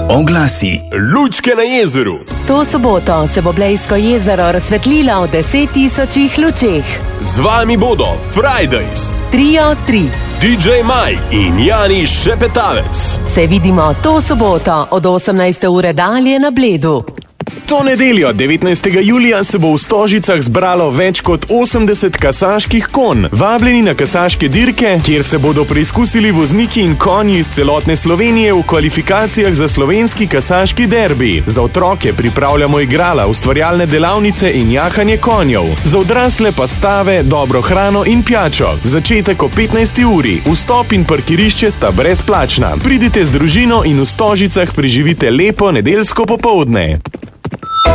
Oglasi. Lučke na jezeru. To soboto se bo Blejsko jezero razsvetlilo v 10 000 lučeh. Z vami bodo Fridays, Trio 3, DJ Mike in Jani Šepetavec. Se vidimo to soboto od 18. ure dalje na Bledu. To nedeljo, 19. julija, se bo v Stožicah zbralo več kot 80 kasaških konj. Vabljeni na kasaške dirke, kjer se bodo preizkusili vozniki in konji iz celotne Slovenije v kvalifikacijah za slovenski kasaški derbi. Za otroke pripravljamo igrala, ustvarjalne delavnice in jahanje konjev. Za odrasle pa stave, dobro hrano in pijačo. Začetek o 15. uri. Vstop in parkirišče sta brezplačna. Pridite z družino in v Stožicah preživite lepo nedeljsko popoldne.